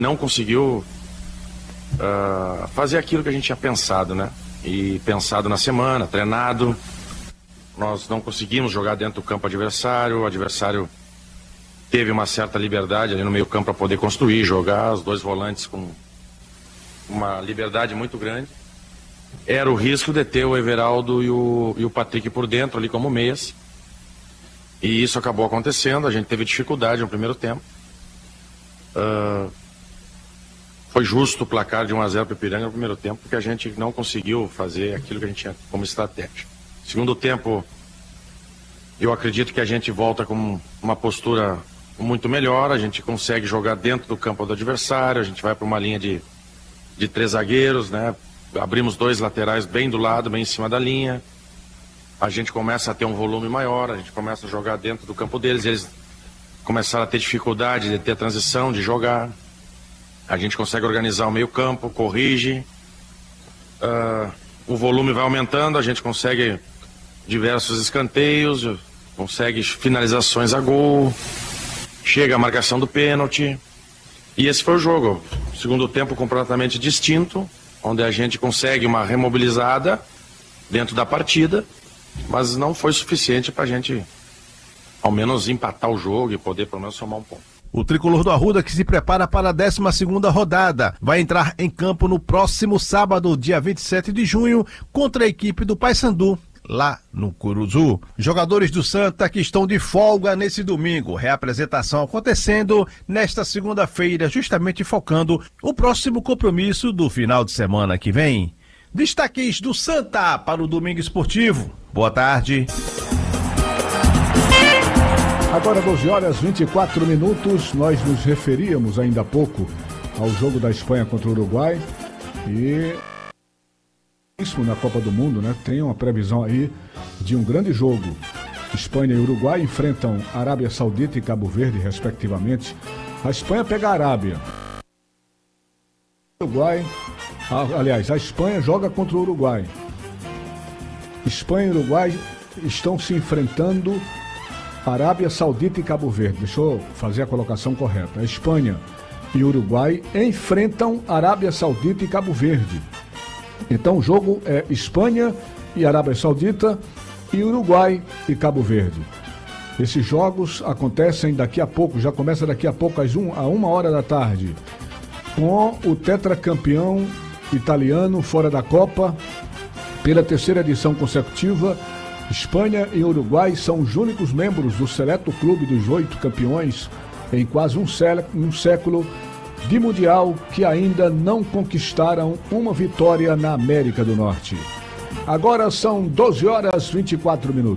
não conseguiu fazer aquilo que a gente tinha pensado, né? E pensado na semana, treinado. Nós não conseguimos jogar dentro do campo adversário. O adversário teve uma certa liberdade ali no meio campo para poder construir, jogar. Os dois volantes com uma liberdade muito grande. Era o risco de ter o Everaldo e o Patrick por dentro ali como meias. E isso acabou acontecendo. A gente teve dificuldade no primeiro tempo. Foi justo o placar de 1-0 para o Ipiranga no primeiro tempo, porque a gente não conseguiu fazer aquilo que a gente tinha como estratégia. Segundo tempo, eu acredito que a gente volta com uma postura muito melhor, a gente consegue jogar dentro do campo do adversário, a gente vai para uma linha de 3 zagueiros, né? Abrimos 2 laterais bem do lado, bem em cima da linha, a gente começa a ter um volume maior, a gente começa a jogar dentro do campo deles, eles começaram a ter dificuldade de ter transição, de jogar. A gente consegue organizar o meio campo, corrige, o volume vai aumentando, a gente consegue diversos escanteios, consegue finalizações a gol, chega a marcação do pênalti, e esse foi o jogo. Segundo tempo completamente distinto, onde a gente consegue uma remobilizada dentro da partida, mas não foi suficiente para a gente ao menos empatar o jogo e poder pelo menos somar um ponto. O tricolor do Arruda, que se prepara para a 12ª rodada, vai entrar em campo no próximo sábado, dia 27 de junho, contra a equipe do Paysandu, lá no Curuzu. Jogadores do Santa que estão de folga nesse domingo. Reapresentação acontecendo nesta segunda-feira, justamente focando o próximo compromisso do final de semana que vem. Destaques do Santa para o Domingo Esportivo. Boa tarde. Agora 12h24, nós nos referíamos ainda há pouco ao jogo da Espanha contra o Uruguai e isso na Copa do Mundo, né? Tem uma previsão aí de um grande jogo. Espanha e Uruguai enfrentam Arábia Saudita e Cabo Verde, respectivamente. A Espanha pega a Arábia. A Espanha joga contra o Uruguai. Espanha e Uruguai estão se enfrentando. Arábia Saudita e Cabo Verde. Deixa eu fazer a colocação correta. A Espanha e o Uruguai enfrentam Arábia Saudita e Cabo Verde. Então o jogo é Espanha e Arábia Saudita e Uruguai e Cabo Verde. Esses jogos acontecem daqui a pouco, já começa daqui a pouco às 1h da tarde, com o tetracampeão italiano fora da Copa pela terceira edição consecutiva. Espanha e Uruguai são os únicos membros do seleto clube dos 8 campeões em quase um século de Mundial que ainda não conquistaram uma vitória na América do Norte. Agora são 12h24.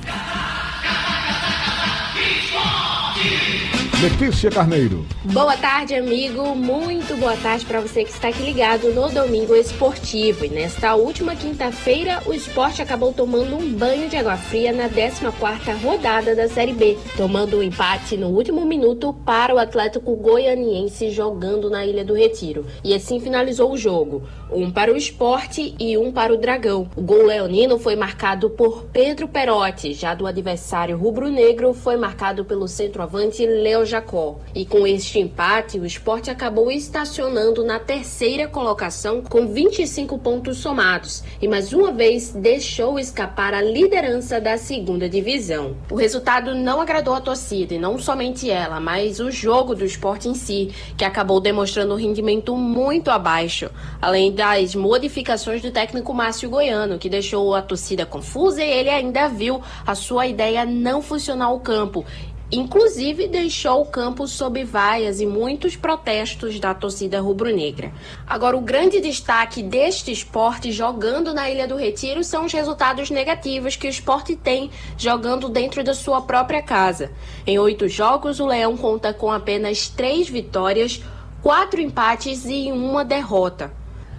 Letícia Carneiro. Boa tarde, amigo. Muito boa tarde para você que está aqui ligado no Domingo Esportivo. E nesta última quinta-feira, o Sport acabou tomando um banho de água fria na 14ª rodada da Série B, tomando um empate no último minuto para o Atlético Goianiense jogando na Ilha do Retiro. E assim finalizou o jogo. 1 para o Sport e 1 para o Dragão. O gol leonino foi marcado por Pedro Perotti, já do adversário rubro-negro foi marcado pelo centroavante Léo Jacó. E com este empate, o Sport acabou estacionando na 3ª colocação com 25 pontos somados e mais uma vez deixou escapar a liderança da 2ª divisão. O resultado não agradou a torcida e não somente ela, mas o jogo do Sport em si, que acabou demonstrando um rendimento muito abaixo, além das modificações do técnico Márcio Goiano, que deixou a torcida confusa e ele ainda viu a sua ideia não funcionar ao campo. Inclusive, deixou o campo sob vaias e muitos protestos da torcida rubro-negra. Agora, o grande destaque deste Sport jogando na Ilha do Retiro são os resultados negativos que o Sport tem jogando dentro da sua própria casa. Em 8 jogos, o Leão conta com apenas 3 vitórias, 4 empates e 1 derrota.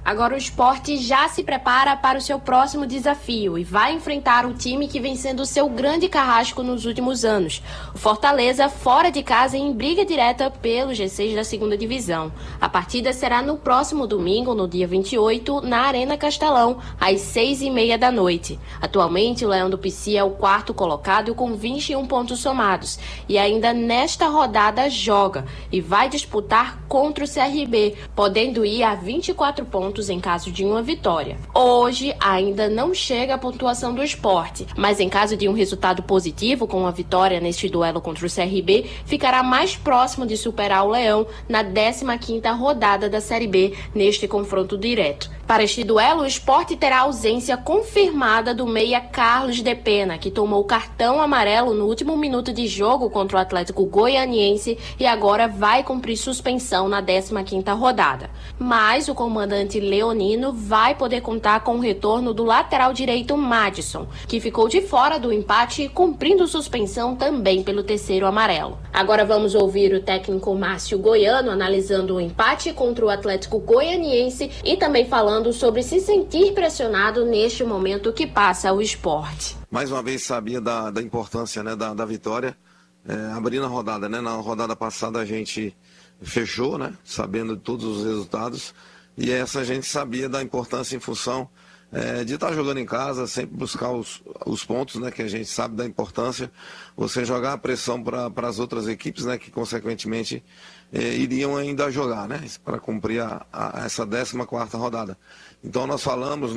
Agora o Sport já se prepara para o seu próximo desafio e vai enfrentar o time que vem sendo o seu grande carrasco nos últimos anos. O Fortaleza, fora de casa, em briga direta pelo G6 da 2ª Divisão. A partida será no próximo domingo, no dia 28, na Arena Castelão, às 6h30 da noite. Atualmente, o Leão do Pici é o 4º colocado com 21 pontos somados e ainda nesta rodada joga e vai disputar contra o CRB, podendo ir a 24 pontos em caso de uma vitória. Hoje ainda não chega a pontuação do Sport, mas em caso de um resultado positivo com a vitória neste duelo contra o CRB, ficará mais próximo de superar o Leão na 15ª rodada da Série B neste confronto direto. Para este duelo, o Sport terá a ausência confirmada do meia Carlos de Pena, que tomou cartão amarelo no último minuto de jogo contra o Atlético Goianiense e agora vai cumprir suspensão na 15ª rodada. Mas o comandante leonino vai poder contar com o retorno do lateral direito Madison, que ficou de fora do empate, cumprindo suspensão também pelo 3º amarelo. Agora vamos ouvir o técnico Márcio Goiano analisando o empate contra o Atlético Goianiense e também falando sobre se sentir pressionado neste momento que passa o Sport. Mais uma vez sabia da importância, né, da vitória, abrindo a rodada, né? Na rodada passada a gente fechou, né, sabendo de todos os resultados, e essa a gente sabia da importância em função de estar jogando em casa, sempre buscar os pontos, né, que a gente sabe da importância, você jogar a pressão para as outras equipes, né, que consequentemente iriam ainda jogar, né, para cumprir essa 14ª rodada. Então nós falamos,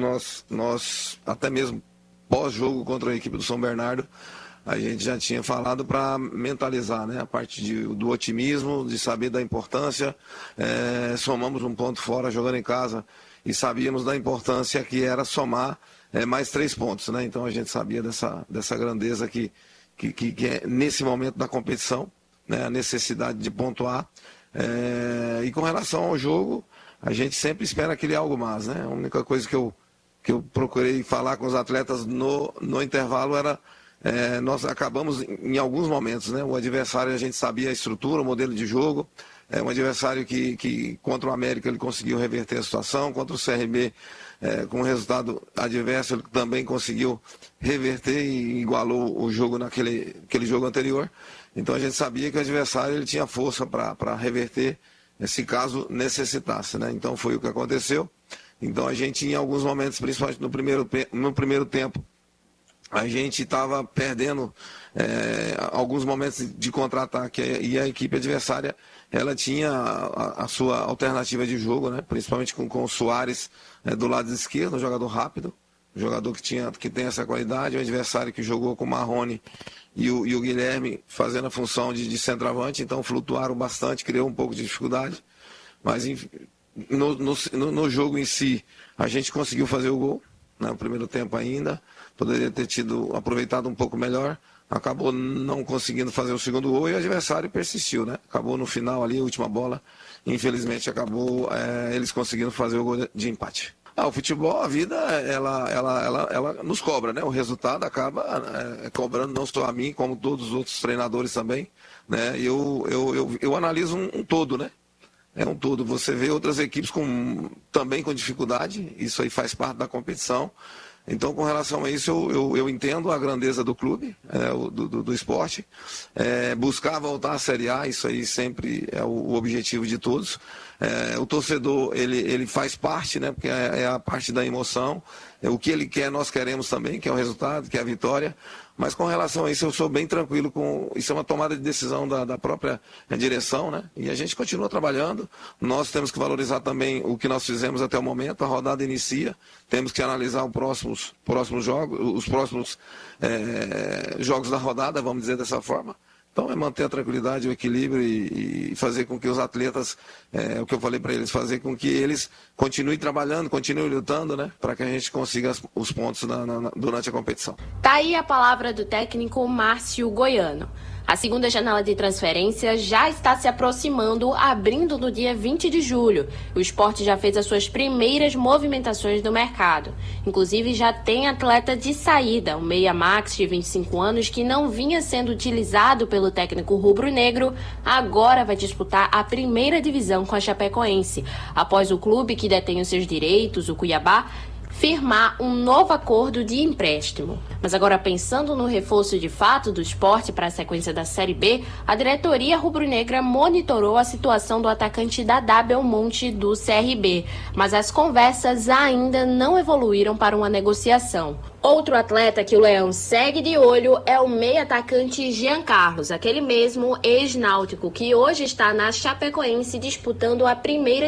nós até mesmo pós-jogo contra a equipe do São Bernardo, a gente já tinha falado para mentalizar, né, a parte do otimismo, de saber da importância, somamos um ponto fora jogando em casa e sabíamos da importância que era somar mais 3 pontos, né, então a gente sabia dessa grandeza que é nesse momento da competição, né, a necessidade de pontuar, e com relação ao jogo, a gente sempre espera aquele algo mais, né, a única coisa que eu procurei falar com os atletas no intervalo era nós acabamos em alguns momentos, né? O adversário, a gente sabia a estrutura, o modelo de jogo, um adversário que contra o América ele conseguiu reverter a situação, contra o CRB com o resultado adverso ele também conseguiu reverter e igualou o jogo naquele jogo anterior. Então a gente sabia que o adversário ele tinha força para reverter se caso necessitasse, né? Então foi o que aconteceu. Então a gente em alguns momentos, principalmente no primeiro tempo, a gente estava perdendo alguns momentos de contra-ataque e a equipe adversária ela tinha a sua alternativa de jogo, né? Principalmente com o Soares do lado esquerdo, um jogador rápido, um jogador que tem essa qualidade, um adversário que jogou com o Marrone e o Guilherme fazendo a função de centroavante, então flutuaram bastante, criou um pouco de dificuldade, mas no jogo em si a gente conseguiu fazer o gol, no primeiro tempo ainda, poderia ter aproveitado um pouco melhor, acabou não conseguindo fazer o segundo gol e o adversário persistiu, né? Acabou no final ali, a última bola, infelizmente acabou eles conseguindo fazer o gol de empate. O futebol, a vida, ela nos cobra, né? O resultado acaba cobrando não só a mim, como todos os outros treinadores também, né? Eu analiso um todo, né? É um todo. Você vê outras equipes também com dificuldade, isso aí faz parte da competição. Então, com relação a isso, eu entendo a grandeza do clube, do esporte. Buscar voltar à Série A, isso aí sempre é o objetivo de todos. O torcedor, ele faz parte, né, porque é a parte da emoção. O que ele quer, nós queremos também, que é o resultado, que é a vitória. Mas com relação a isso, eu sou bem tranquilo isso é uma tomada de decisão da própria direção, né? E a gente continua trabalhando. Nós temos que valorizar também o que nós fizemos até o momento. A rodada inicia, temos que analisar os próximos jogos, os próximos jogos da rodada, vamos dizer dessa forma. Então é manter a tranquilidade, o equilíbrio e fazer com que os atletas, o que eu falei para eles, fazer com que eles continuem trabalhando, continuem lutando, né? Para que a gente consiga os pontos durante a competição. Tá aí a palavra do técnico Márcio Goiano. A segunda janela de transferência já está se aproximando, abrindo no dia 20 de julho. O Sport já fez as suas primeiras movimentações no mercado. Inclusive, já tem atleta de saída, o meia Max, de 25 anos, que não vinha sendo utilizado pelo técnico rubro-negro, agora vai disputar a primeira divisão com a Chapecoense, após o clube que detém os seus direitos, o Cuiabá, firmar um novo acordo de empréstimo. Mas agora, pensando no reforço de fato do Sport para a sequência da Série B, a diretoria rubro-negra monitorou a situação do atacante Dadá Belmonte do CRB, mas as conversas ainda não evoluíram para uma negociação. Outro atleta que o Leão segue de olho é o meio-atacante Jean Carlos, aquele mesmo ex-náutico que hoje está na Chapecoense disputando a primeira